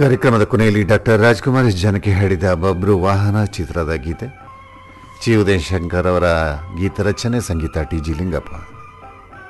ಕಾರ್ಯಕ್ರಮದ ಕೊನೆಯಲ್ಲಿ ಡಾಕ್ಟರ್ ರಾಜ್ಕುಮಾರ್ ಜನಕ್ಕೆ ಹೇಳಿದ ಬಬ್ರು ವಾಹನ ಚಿತ್ರದ ಗೀತೆ. ಚಿ ಉದಯಶಂಕರ್ ಅವರ ಗೀತ ರಚನೆ, ಸಂಗೀತ ಟಿ ಜಿ ಲಿಂಗಪ್ಪ.